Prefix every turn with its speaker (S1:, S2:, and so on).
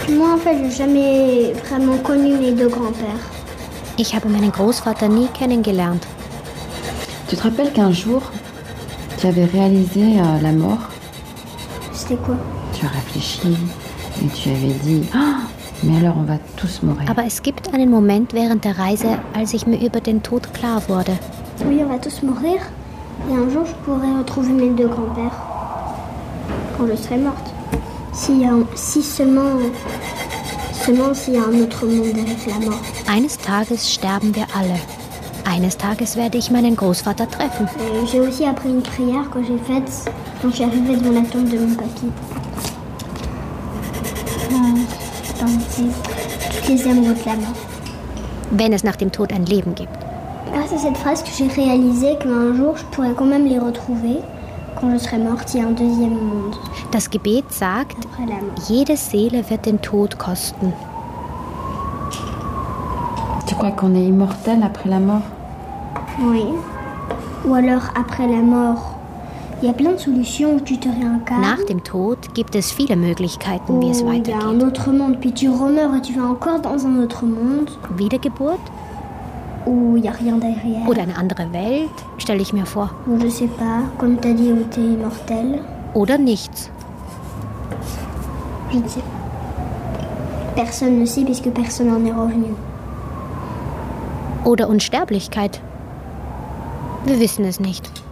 S1: Moi, en fait, j'ai jamais vraiment connu mes deux grands-pères.
S2: Ich habe meinen Großvater nie kennengelernt.
S3: Tu te rappelles qu'un jour, tu avais réalisé la mort?
S1: C'était quoi?
S3: Tu as réfléchi et tu avais dit ah, mais alors on va tous mourir.
S2: Aber es gibt einen Moment während der Reise, als ich mir über den Tod klar wurde.
S1: Oui, on va tous mourir. Et un jour, je pourrai retrouver mes deux grands-pères. Quand je serai morte. Si seulement s'il y a un autre monde avec la mort.
S2: Eines Tages sterben wir alle. Eines Tages werde ich meinen Großvater treffen.
S1: Et j'ai aussi appris une prière que j'ai faite quand je suis arrivée devant la tombe de mon papy. Toutes les amoureux de la mort.
S2: Wenn es nach dem Tod ein Leben gibt.
S1: Grâce à cette phrase que j'ai réalisé qu'un jour je pourrais quand même les retrouver. Quand je serai morte, il y a un deuxième monde.
S2: Das Gebet sagt, jede Seele wird den Tod kosten.
S3: Tu crois qu'on est immortel après la mort?
S1: Oui. Ou alors après la mort. Il y a plein de solutions où tu te réincarnes.
S2: Nach dem Tod gibt es viele Möglichkeiten, wie es weitergeht.
S1: Il y a un autre monde, puis tu remeurs et tu vas encore dans un autre monde.
S2: Wiedergeburt?
S1: Où il n'y a rien derrière.
S2: Oder eine andere Welt, stelle ich mir vor.
S1: Ou je sais pas, comme tu as dit, où tu es immortel.
S2: Oder nichts.
S1: Je ne sais pas. Personne ne sait puisque personne n'en est revenu.
S2: Oder Unsterblichkeit. Wir wissen es nicht.